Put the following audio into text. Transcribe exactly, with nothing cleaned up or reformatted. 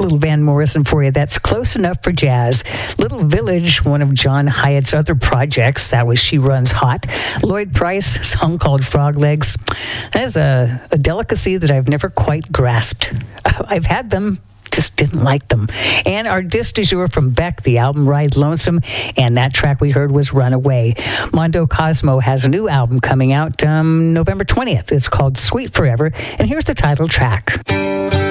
A little Van Morrison for you. That's Close Enough for Jazz. Little Village, one of John Hyatt's other projects. That was She Runs Hot. Lloyd Price, a song called Frog Legs. That is a, a delicacy that I've never quite grasped. I've had them, just didn't like them. And our disc du jour from Beck, the album Ride Lonesome, and that track we heard was Runaway. Mondo Cosmo has a new album coming out um, November twentieth. It's called Sweet Forever, and here's the title track.